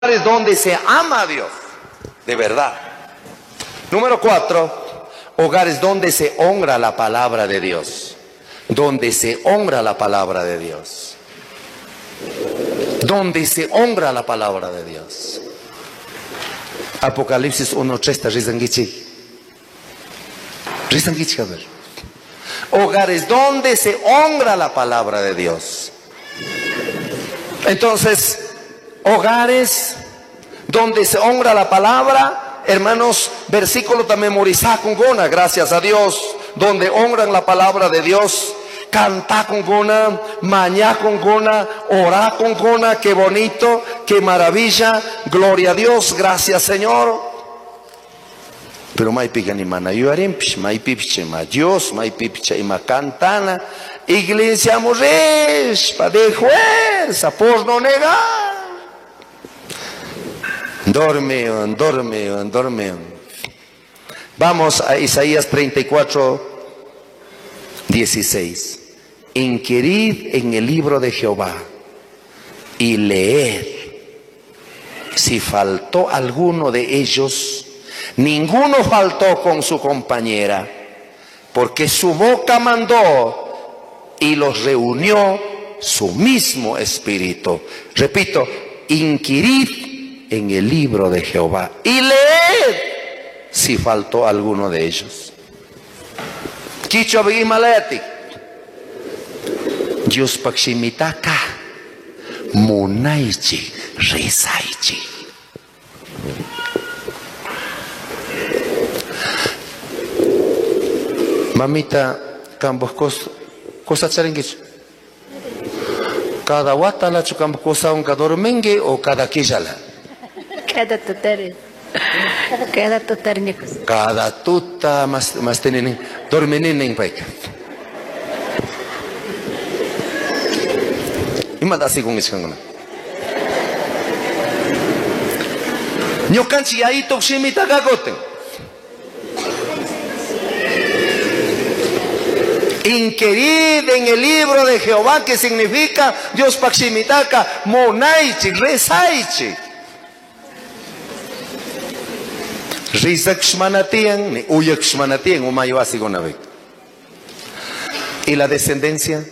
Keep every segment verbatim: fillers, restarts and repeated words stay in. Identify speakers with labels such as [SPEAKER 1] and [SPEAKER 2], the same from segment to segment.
[SPEAKER 1] Hogares donde se ama a Dios, de verdad. Número cuatro, hogares donde se honra la palabra de Dios. Donde se honra la palabra de Dios. Donde se honra la palabra de Dios. Apocalipsis uno tres, Rizangichi. Rizangichi, a ver. Hogares donde se honra la palabra de Dios. Entonces, hogares donde se honra la palabra, hermanos, versículo también memorizar con gona, gracias a Dios, donde honran la palabra de Dios, cantar con gona, mañar con gona, orar con gona, qué bonito, qué maravilla, gloria a Dios, gracias Señor. Pero mai pica ni mana yuarimpish, mai pipiche ma Dios, mai pipiche y ma cantana, iglesia morres, pa de fuerza, por no negar. Dorme, dorme, dorme. Vamos a Isaías treinta y cuatro, dieciséis. Inquirid en el libro de Jehová y leed si faltó alguno de ellos. Ninguno faltó con su compañera, porque su boca mandó y los reunió su mismo espíritu. Repito, inquirid en el libro de Jehová y leed si faltó alguno de ellos. Kicho Bimaleti Dios Paximitaka Munaichi Risaichi. Mamita, campos cosa charinguich. Cada wata la chukam cosa un cadormengue o cada quijala.
[SPEAKER 2] Cada tutare. Cada tutare.
[SPEAKER 1] Cada tuta mas mas tenenen dormenen en paik. Imada así con iskangona. Nyokanchi ahí toximita gagoten. Inquirid en el libro de Jehová, que significa Dios Paximitaka, Monaichi, Resaichi. Rizakshmanatian, ni Uyakshmanatian, Umayuasi Gonavik. Y la descendencia,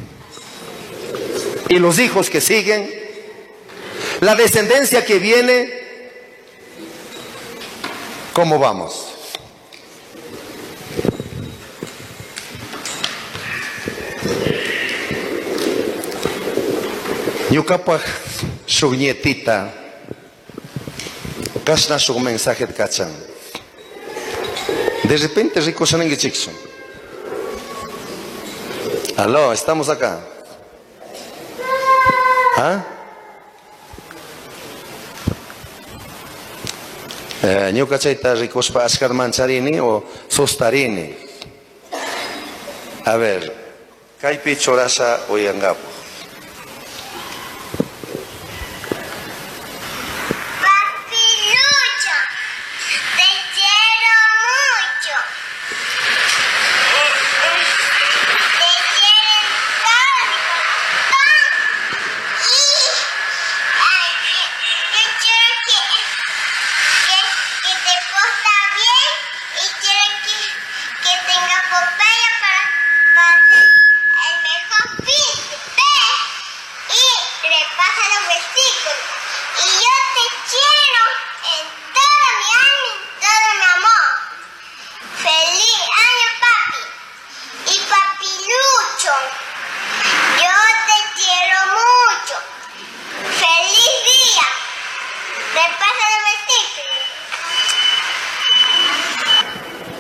[SPEAKER 1] y los hijos que siguen, la descendencia que viene, ¿cómo vamos? Ñukapaj su nietita, kasna su mensaje de cachan. De repente recosan en Chixon. Aló, estamos acá. ¿Ah? Ñukachaita ricospa askar mancharini o sostarini. A ver, kaipi chorasa oyangapo.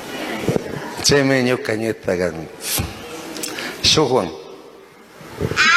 [SPEAKER 1] Chemeño cañeta gan. Shojuan.